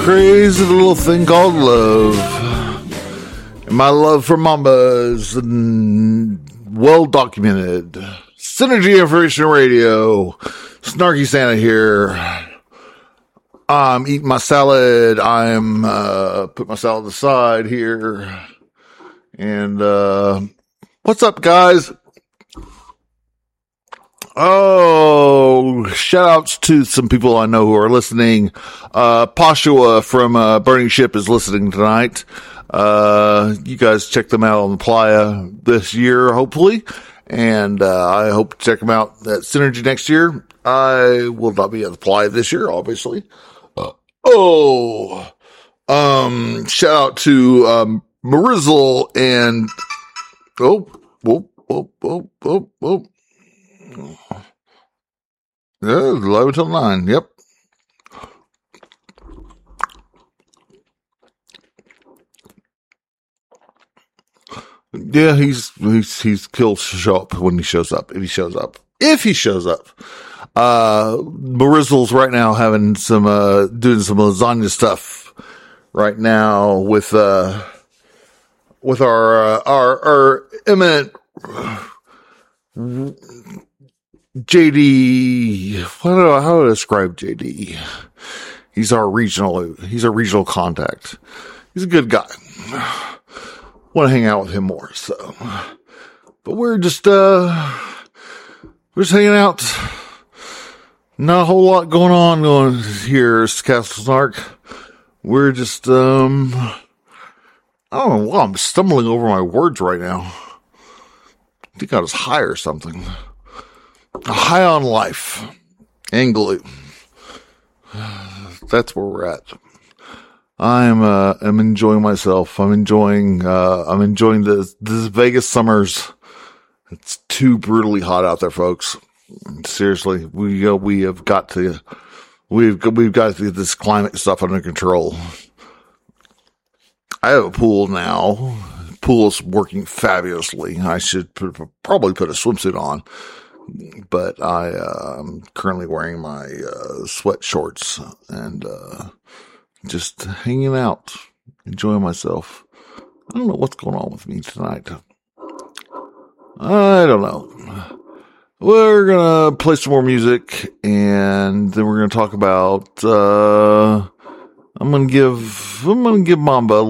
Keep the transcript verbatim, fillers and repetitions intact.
Crazy little thing called love. And my love for Mamba is well documented. Synergy Information Radio. Snarky Santa here. I'm eating my salad. I'm uh, put my salad aside here. And uh, what's up, guys? Oh, shout outs to some people I know who are listening. Uh, Pashua from, uh, Burning Ship is listening tonight. Uh, you guys check them out on the playa this year, hopefully. And, uh, I hope to check them out at Synergy next year. I will not be at the playa this year, obviously. Uh, oh, um, shout out to, um, Marizzle and, oh, whoa, whoa, whoa, whoa, whoa. Yeah, eleven till nine. Yep. Yeah, he's, he's, he's, he'll show up when he shows up. If he shows up. If he shows up. Uh, Marizzle's right now having some, uh, doing some lasagna stuff right now with, uh, with our, uh, our, our eminent, J D, what do I, how do I describe J D? He's our regional, he's our regional contact. He's a good guy. Want to hang out with him more, so. But we're just, uh, we're just hanging out. Not a whole lot going on going here, Castle Snark. We're just, um, I don't know why I'm stumbling over my words right now. I think I was high or something. High on life. Angly. That's where we're at. I'm, uh, I'm enjoying myself. I'm enjoying, uh, I'm enjoying this, this Vegas summers. It's too brutally hot out there, folks. Seriously, we, uh, we have got to, we've, we've got to get this climate stuff under control. I have a pool now. The pool is working fabulously. I should put, probably put a swimsuit on. But I, uh, I'm currently wearing my, uh, sweat shorts and, uh, just hanging out, enjoying myself. I don't know what's going on with me tonight. I don't know. We're gonna play some more music and then we're gonna talk about, uh, I'm gonna give, I'm gonna give Mamba